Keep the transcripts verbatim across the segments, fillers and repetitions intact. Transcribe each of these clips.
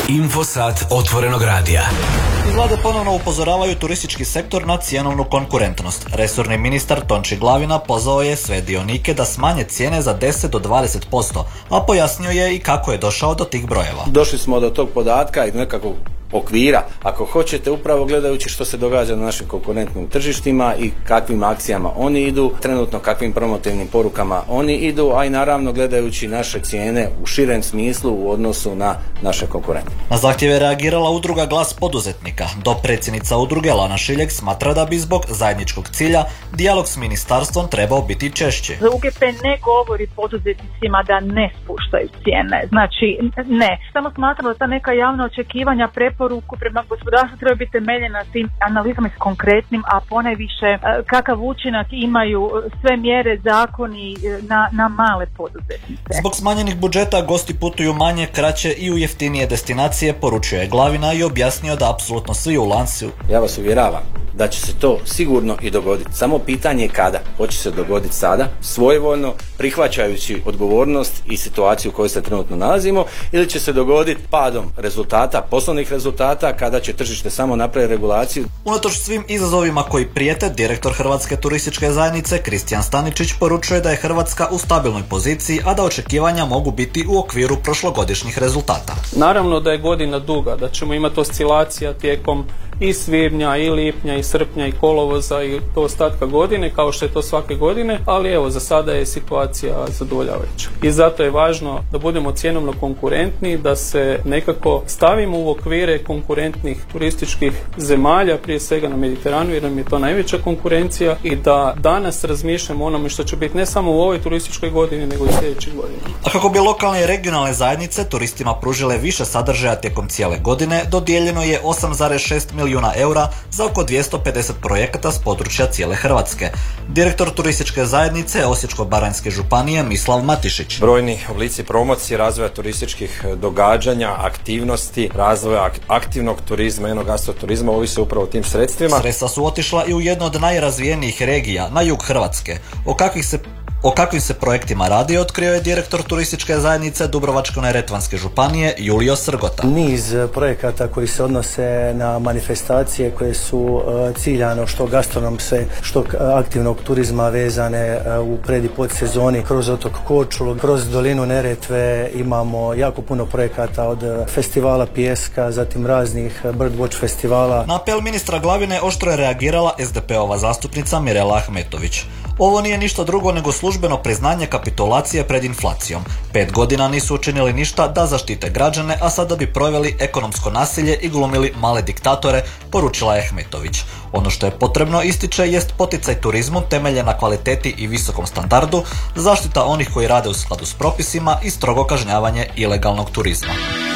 Infosat otvorenog radija. Vlade ponovno upozoravaju turistički sektor na cjenovnu konkurentnost. Resorni ministar Tonči Glavina pozvao je sve dionike da smanje cijene za deset do dvadeset posto, a pojasnio je i kako je došao do tih brojeva. Došli smo do tog podatka i nekakvog okvira, ako hoćete, upravo gledajući što se događa na našim konkurentnim tržištima i kakvim akcijama oni idu, trenutno kakvim promotivnim porukama oni idu, a i naravno gledajući naše cijene u širem smislu u odnosu na naše konkurente. Na zahtjev je reagirala udruga Glas poduzetnika. Dopredsjednica udruge Lana Šiljeg smatra da bi zbog zajedničkog cilja dijalog s ministarstvom trebao biti češći. U G P ne govori poduzetnicima da ne spuštaju cijene, znači ne. Samo smatramo da ta neka javna očekivanja, preporuku prema gospodarstvu treba biti temeljena tim analizama s konkretnim, a ponajviše kakav učinak imaju sve mjere, zakoni na, na male poduzetnice. Zbog smanjenih budžeta gosti putuju manje, kraće i u jeftinije destinacije, poručuje Glavina i objasnio da apsolutno svi u lancu. Ja vas uvjeravam da će se to sigurno i dogoditi. Samo pitanje je kada. Hoće se dogoditi sada, svojevoljno, prihvaćajući odgovornost i situaciju u kojoj se trenutno nalazimo, ili će se dogoditi padom rezultata, poslovnih rezultata, kada će tržište samo napraviti regulaciju. Unatoč svim izazovima koji prijete, direktor Hrvatske turističke zajednice Kristijan Staničić poručuje da je Hrvatska u stabilnoj poziciji, a da očekivanja mogu biti u okviru prošlogodišnjih rezultata. Naravno da je godina duga, da ćemo imati oscilacija tijekom i svibnja, i lipnja, i srpnja, i kolovoza, i to ostatka godine, kao što je to svake godine, ali evo, za sada je situacija zadovoljavajuća. I zato je važno da budemo cjenovno konkurentni, da se nekako stavimo u okvire konkurentnih turističkih zemalja, prije svega na Mediteranu, jer nam je to najveća konkurencija, i da danas razmišljamo o onome što će biti ne samo u ovoj turističkoj godini, nego i sljedećih godina. A kako bi lokalne i regionalne zajednice turistima pružile više sadržaja tijekom cijele godine, dodijeljeno je osam zarez šest milijuna eura za oko dvjesto pedeset projekata s područja cijele Hrvatske. Direktor turističke zajednice Osječko-baranjske županije Mislav Matišić. Brojni oblici promocije, razvoja turističkih događanja, aktivnosti, razvoja aktivnog turizma, enogastroturizma ovise upravo tim sredstvima. Sredstva su otišla i u jednu od najrazvijenijih regija, na jug Hrvatske. O kakvih se O kakvim se projektima radi, otkrio je direktor turističke zajednice Dubrovačko-neretvanske županije Julio Srgota. Niz projekata koji se odnose na manifestacije koje su ciljano što gastronomske, što aktivnog turizma vezane u pred i podsezoni kroz otok Korčulu, kroz dolinu Neretve. Imamo jako puno projekata od festivala pijeska, zatim raznih birdwatch festivala. Na apel ministra Glavine oštro je reagirala es de pe ova zastupnica Mirela Ahmetović. Ovo nije ništa drugo nego službeno priznanje kapitulacije pred inflacijom. Pet godina nisu učinili ništa da zaštite građane, a sada bi proveli ekonomsko nasilje i glumili male diktatore, poručila je Ahmetović. Ono što je potrebno, ističe, jest poticaj turizmu temeljen na kvaliteti i visokom standardu, zaštita onih koji rade u skladu s propisima i strogo kažnjavanje ilegalnog turizma.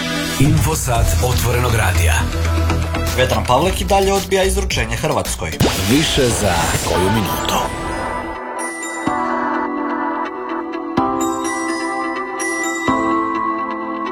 Infosat otvorenog radija. Vedran Pavlek i dalje odbija izručenje Hrvatskoj. Više za koju minutu.